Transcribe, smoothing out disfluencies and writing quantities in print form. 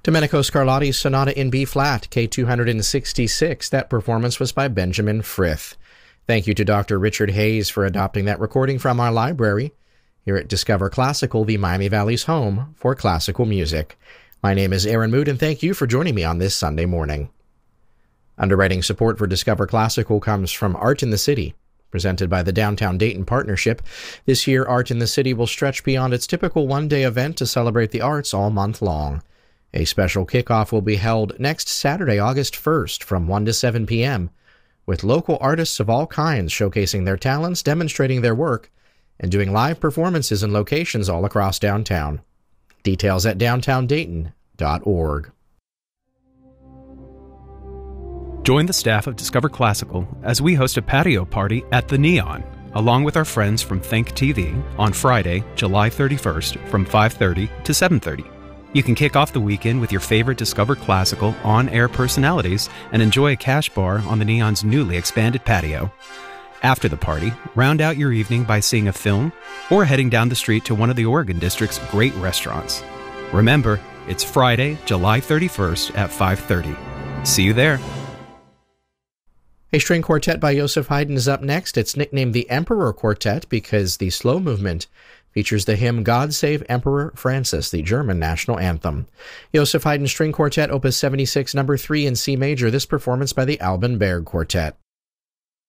Domenico Scarlatti's Sonata in B-flat, K266. That performance was by Benjamin Frith. Thank you to Dr. Richard Hayes for adopting that recording from our library. Here at Discover Classical, the Miami Valley's home for classical music. My name is Aaron Mood, and thank you for joining me on this Sunday morning. Underwriting support for Discover Classical comes from Art in the City, presented by the Downtown Dayton Partnership. This year, Art in the City will stretch beyond its typical one-day event to celebrate the arts all month long. A special kickoff will be held next Saturday, August 1st from 1 to 7 p.m., with local artists of all kinds showcasing their talents, demonstrating their work, and doing live performances in locations all across downtown. Details at downtowndayton.org. Join the staff of Discover Classical as we host a patio party at the Neon, along with our friends from Think TV on Friday, July 31st from 5:30 to 7:30. You can kick off the weekend with your favorite Discover Classical on-air personalities and enjoy a cash bar on the Neon's newly expanded patio. After the party, round out your evening by seeing a film or heading down the street to one of the Oregon District's great restaurants. Remember, it's Friday, July 31st at 5:30. See you there. A string quartet by Joseph Haydn is up next. It's nicknamed the Emperor Quartet because the slow movement features the hymn God Save Emperor Francis, the German national anthem. Joseph Haydn String Quartet, Opus 76, number 3 in C major. This performance by the Alban Berg Quartet.